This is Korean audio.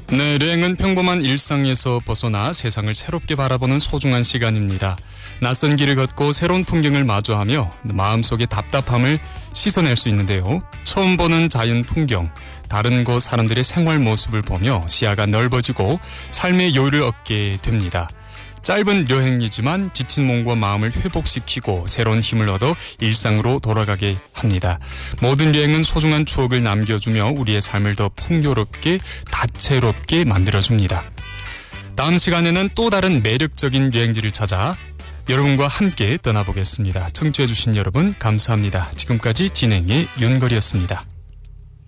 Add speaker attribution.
Speaker 1: 네, 여행은 평범한 일상에서 벗어나 세상을 새롭게 바라보는 소중한 시간입니다. 낯선 길을 걷고 새로운 풍경을 마주하며 마음속의 답답함을 씻어낼 수 있는데요. 처음 보는 자연 풍경, 다른 곳 사람들의 생활 모습을 보며 시야가 넓어지고 삶의 여유를 얻게 됩니다. 짧은 여행이지만 지친 몸과 마음을 회복시키고 새로운 힘을 얻어 일상으로 돌아가게 합니다. 모든 여행은 소중한 추억을 남겨주며 우리의 삶을 더 풍요롭게 다채롭게 만들어줍니다. 다음 시간에는 또 다른 매력적인 여행지를 찾아 여러분과 함께 떠나보겠습니다. 청취해주신 여러분 감사합니다. 지금까지 진행의 윤걸이었습니다.